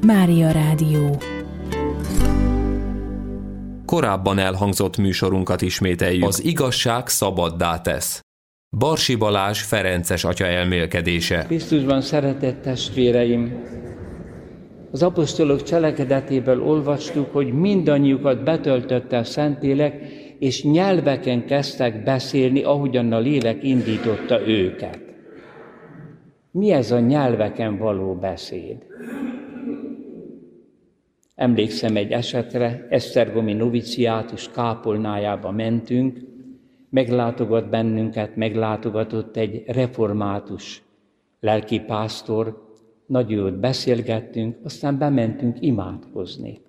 Mária Rádió. Korábban elhangzott műsorunkat ismételjük. Az igazság szabaddá tesz. Barsi Balázs ferences atya elmélkedése. Krisztusban szeretett testvéreim, az apostolok cselekedetéből olvastuk, hogy mindannyiukat betöltötte a Szentlélek, és nyelveken kezdtek beszélni, ahogyan a lélek indította őket. Mi ez a nyelveken való beszéd? Emlékszem egy esetre, esztergomi noviciátus kápolnájába mentünk, meglátogatott egy református lelkipásztor, nagy jót beszélgettünk, aztán bementünk imádkozni.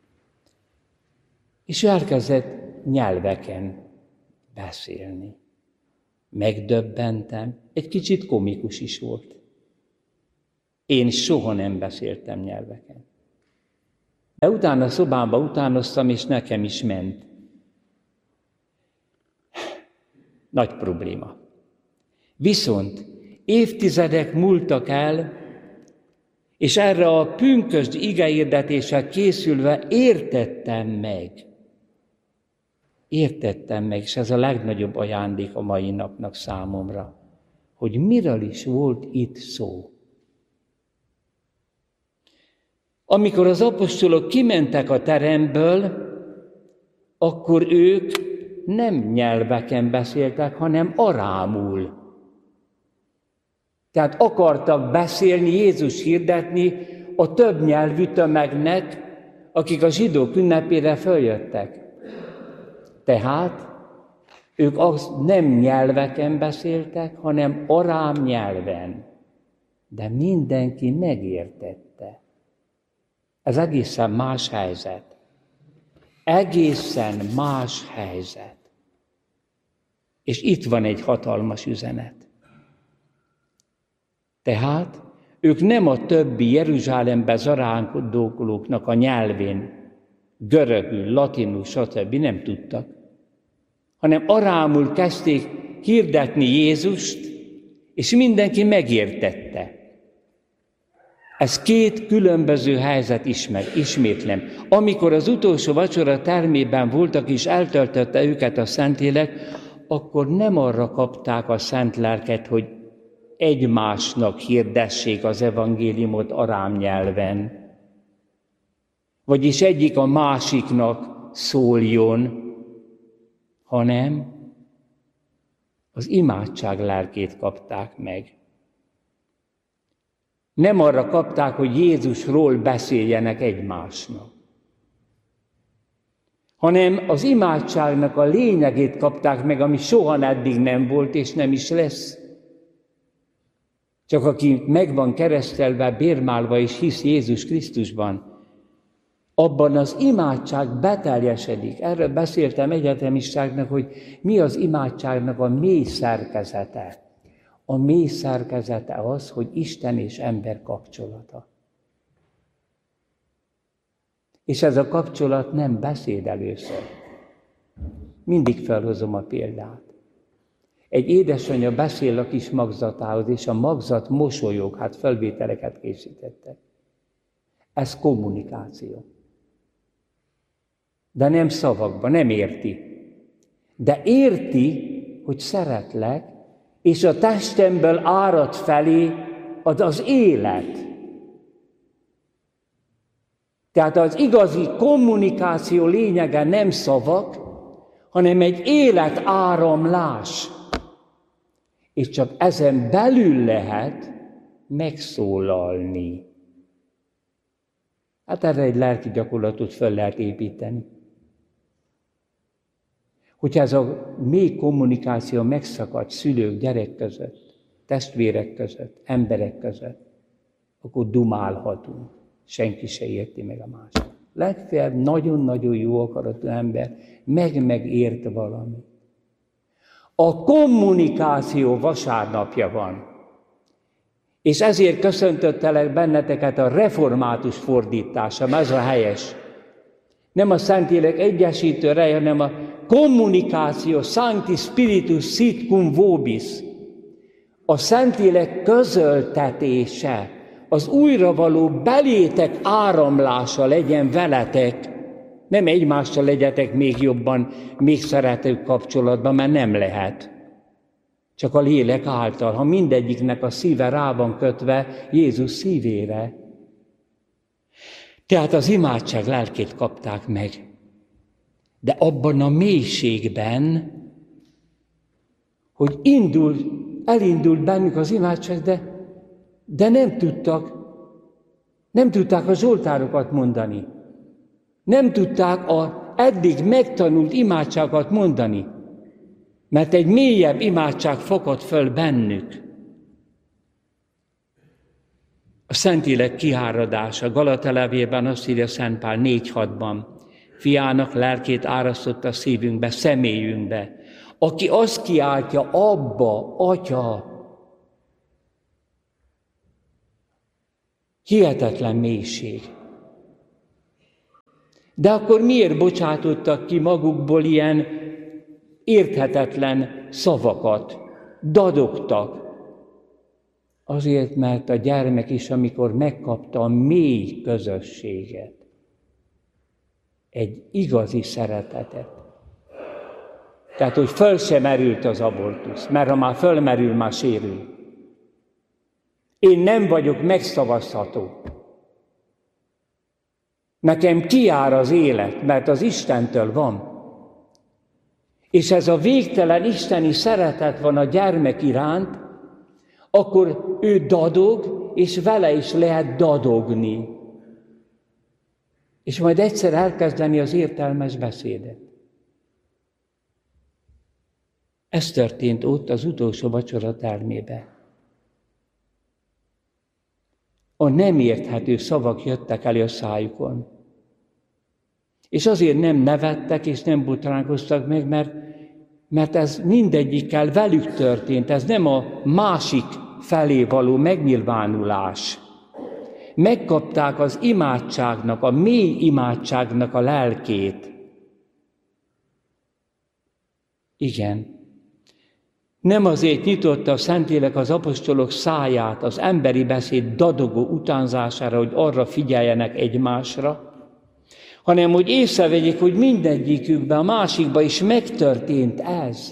És ő elkezdett nyelveken beszélni. Megdöbbentem, egy kicsit komikus is volt. Én soha nem beszéltem nyelveken. De utána a szobámba utánoztam, és nekem is ment. Nagy probléma. Viszont évtizedek múltak el, és erre a pünkösd igehirdetéssel készülve értettem meg, és ez a legnagyobb ajándék a mai napnak számomra, hogy miről is volt itt szó. Amikor az apostolok kimentek a teremből, akkor ők nem nyelveken beszéltek, hanem arámul. Tehát akartak beszélni, Jézus hirdetni a több nyelvű tömegnek, akik a zsidók ünnepére följöttek. Tehát ők nem nyelveken beszéltek, hanem arám nyelven. De mindenki megértette. Ez egészen más helyzet. Egészen más helyzet. És itt van egy hatalmas üzenet. Tehát ők nem a többi Jeruzsálembe zarándokkolóknak a nyelvén, görögül, latinul, stb. Nem tudtak, hanem arámul kezdték hirdetni Jézust, és mindenki megértette. Ez két különböző helyzet ismétlem. Amikor az utolsó vacsora termében voltak, és eltöltötte őket a Szentlélek, akkor nem arra kapták a Szent Lelket, hogy egymásnak hirdessék az evangéliumot arám nyelven, vagyis egyik a másiknak szóljon, hanem az imádság lelkét kapták meg. Nem arra kapták, hogy Jézusról beszéljenek egymásnak, hanem az imádságnak a lényegét kapták meg, ami soha eddig nem volt és nem is lesz. Csak aki meg van keresztelve, bérmálva és hisz Jézus Krisztusban, abban az imádság beteljesedik. Erről beszéltem egyetemistáknak, hogy mi az imádságnak a mély szerkezete. A mély szerkezete az, hogy Isten és ember kapcsolata. És ez a kapcsolat nem beszéd először. Mindig felhozom a példát. Egy édesanyja beszél a kis magzatához, és a magzat mosolyog, hát felvételeket készítettek. Ez kommunikáció. De nem szavakban, nem érti. De érti, hogy szeretlek, és a testemből árad felé az élet. Tehát az igazi kommunikáció lényege nem szavak, hanem egy életáramlás. És csak ezen belül lehet megszólalni. Hát erre egy lelki gyakorlatot fel lehet építeni. Hogyha ez a mély kommunikáció megszakad szülők, gyerek között, testvérek között, emberek között, akkor dumálhatunk. Senki se érti meg a másikat. Legfeljebb nagyon-nagyon jó akaratú ember megért valamit. A kommunikáció vasárnapja van. És ezért köszöntöttelek benneteket a református fordítása, ez a helyes. Nem a Szentlélek egyesítő ereje, hanem a kommunikáció, Sancti Spiritus sit cum vobis. A Szentlélek közöltetése, az újra való belétek áramlása legyen veletek, nem egymással legyetek még jobban, még szeretőbb kapcsolatban, mert nem lehet. Csak a lélek által, ha mindegyiknek a szíve rá van kötve Jézus szívére. Tehát az imádság lelkét kapták meg. De abban a mélységben, hogy elindult bennük az imádság, de nem tudták a zsoltárokat mondani. Nem tudták az eddig megtanult imádságokat mondani, mert egy mélyebb imádság fakadt föl bennük. A Szentlélek kiáradása, Galata levélben azt írja Szent Pál 4:6-ban, fiának lelkét árasztotta szívünkbe, személyünkbe, aki azt kiáltja, Abba, Atya. Hihetetlen mélység. De akkor miért bocsátottak ki magukból ilyen érthetetlen szavakat, dadogtak? Azért, mert a gyermek is, amikor megkapta a mély közösséget, egy igazi szeretetet. Tehát, hogy föl sem merült az abortusz, mert ha már fölmerül, már sérül. Én nem vagyok megszavazható. Nekem kijár az élet, mert az Istentől van. És ez a végtelen isteni szeretet van a gyermek iránt, akkor ő dadog, és vele is lehet dadogni. És majd egyszer elkezdeni az értelmes beszédet. Ez történt ott az utolsó vacsora termében. A nem érthető szavak jöttek elő a szájukon. És azért nem nevettek és nem botránkoztak meg, mert ez mindegyikkel velük történt, ez nem a másik felé való megnyilvánulás. Megkapták az imádságnak, a mély imádságnak a lelkét. Igen. Nem azért nyitotta a Szentlélek az apostolok száját az emberi beszéd dadogó utánzására, hogy arra figyeljenek egymásra, hanem hogy észrevegyék, hogy mindegyikükben, a másikban is megtörtént ez.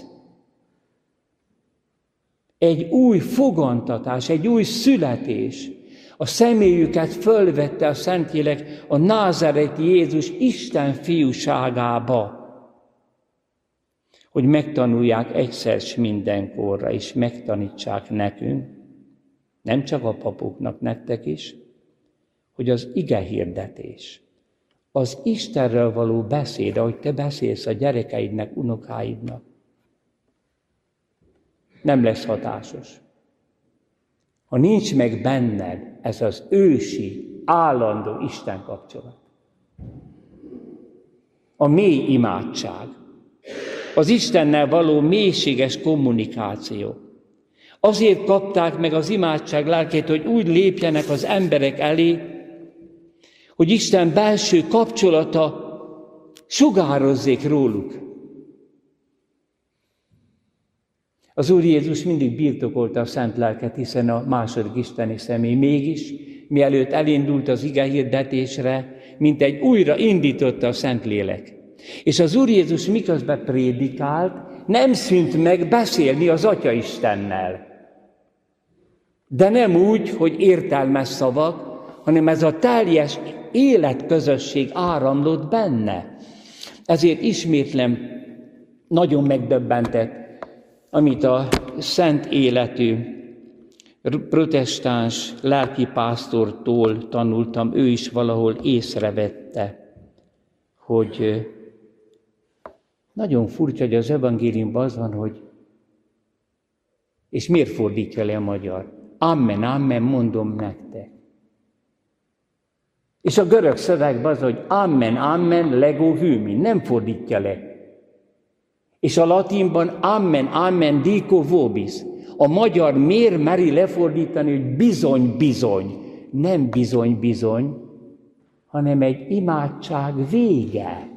Egy új fogantatás, egy új születés. A személyüket fölvette a Szentlélek a názáreti Jézus Isten fiúságába, hogy megtanulják egyszer s mindenkorra, és megtanítsák nekünk, nem csak a papoknak, nektek is, hogy az igehirdetés, az Istenről való beszéd, ahogy te beszélsz a gyerekeidnek, unokáidnak, nem lesz hatásos. Ha nincs meg benned ez az ősi, állandó Isten kapcsolat, a mély imádság, az Istennel való mélységes kommunikáció. Azért kapták meg az imádság lelkét, hogy úgy lépjenek az emberek elé, hogy Isten belső kapcsolata sugározzék róluk. Az Úr Jézus mindig birtokolta a szent lelket, hiszen a második isteni személy. Mégis, mielőtt elindult az igehirdetésre, mint egy újra indította a Szentlélek. És az Úr Jézus miközben prédikált, nem szűnt meg beszélni az Atya Istennel. De nem úgy, hogy értelmes szavak, hanem ez a teljes életközösség áramlott benne. Ezért ismétlem, nagyon megdöbbentett, amit a szent életű protestáns lelkipásztortól tanultam, ő is valahol észrevette, hogy nagyon furcsa, hogy az evangéliumban az van, hogy és miért fordítja le a magyar? Amen, amen, mondom nektek. És a görög szövegben az, hogy amen, amen, lego hümi, nem fordítja le. És a latinban amen, amen, dico vobis. A magyar miért meri lefordítani, hogy bizony, bizony. Nem bizony, bizony, hanem egy imádság vége.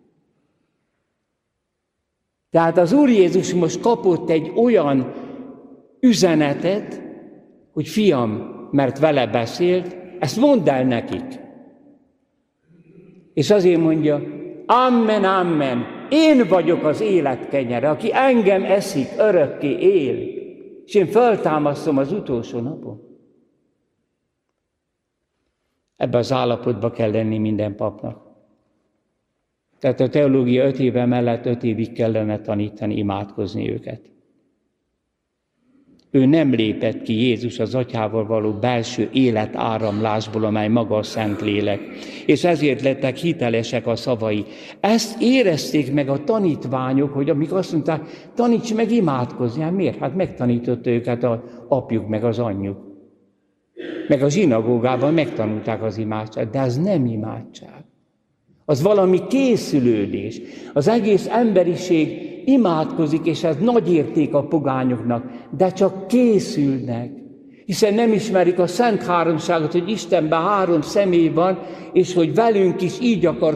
Tehát az Úr Jézus most kapott egy olyan üzenetet, hogy fiam, mert vele beszélt, ezt mondd el nekik. És azért mondja, amen, amen, én vagyok az élet kenyere, aki engem eszik, örökké él, és én föltámasztom az utolsó napon. Ebben az állapotban kell lenni minden papnak. Tehát a teológia 5 éve mellett 5 évig kellene tanítani, imádkozni őket. Ő nem lépett ki Jézus az Atyával való belső életáramlásból, amely maga a Szentlélek. És ezért lettek hitelesek a szavai. Ezt érezték meg a tanítványok, hogy amikor azt mondták, taníts meg imádkozni. Hát miért? Hát megtanította őket az apjuk, meg az anyjuk. Meg a zsinagógában megtanulták az imádságot, de az nem imádság. Az valami készülődés. Az egész emberiség imádkozik, és ez nagy érték a pogányoknak, de csak készülnek. Hiszen nem ismerik a Szent Háromságot, hogy Istenben 3 személy van, és hogy velünk is így akar